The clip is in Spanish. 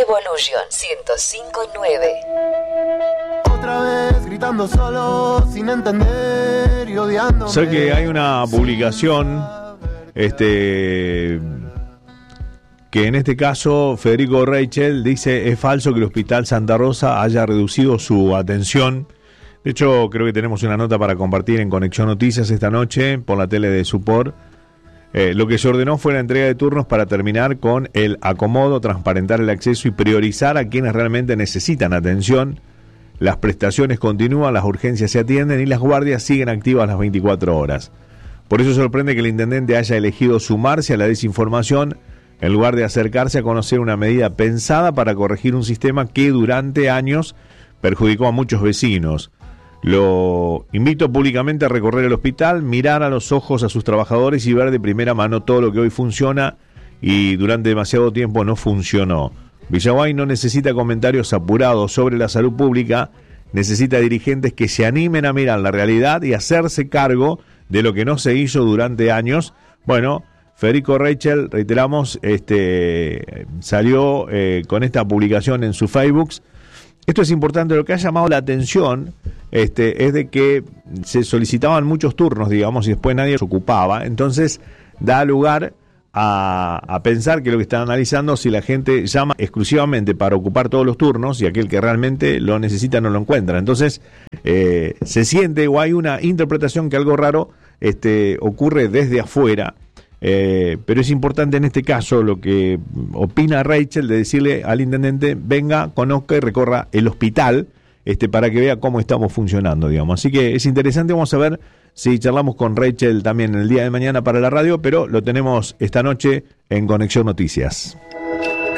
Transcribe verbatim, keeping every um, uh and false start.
Revolution ciento cinco punto nueve. Otra vez gritando solo, sin entender y odiando. Sé que hay una publicación, este, que en este caso Federico Reichel dice: es falso que el Hospital Santa Rosa haya reducido su atención. De hecho, creo que tenemos una nota para compartir en Conexión Noticias esta noche por la tele de Supor. Eh, lo que se ordenó fue la entrega de turnos para terminar con el acomodo, transparentar el acceso y priorizar a quienes realmente necesitan atención. Las prestaciones continúan, las urgencias se atienden y las guardias siguen activas las veinticuatro horas. Por eso sorprende que el intendente haya elegido sumarse a la desinformación en lugar de acercarse a conocer una medida pensada para corregir un sistema que durante años perjudicó a muchos vecinos. Lo invito públicamente a recorrer el hospital, mirar a los ojos a sus trabajadores y ver de primera mano todo lo que hoy funciona y durante demasiado tiempo no funcionó. Villaguay no necesita comentarios apurados sobre la salud pública, necesita dirigentes que se animen a mirar la realidad y hacerse cargo de lo que no se hizo durante años. Bueno, Federico Reichel, reiteramos, este, salió eh, con esta publicación en su Facebook. Esto es importante. Lo que ha llamado la atención este, es de que se solicitaban muchos turnos, digamos, y después nadie los ocupaba. Entonces da lugar a, a pensar que lo que están analizando, si la gente llama exclusivamente para ocupar todos los turnos y aquel que realmente lo necesita no lo encuentra. Entonces eh, se siente o hay una interpretación que algo raro este, ocurre desde afuera. Eh, pero es importante en este caso lo que opina Reichel, de decirle al intendente: venga, conozca y recorra el hospital este, para que vea cómo estamos funcionando, digamos. Así que es interesante. Vamos a ver si charlamos con Reichel también el día de mañana para la radio, pero lo tenemos esta noche en Conexión Noticias.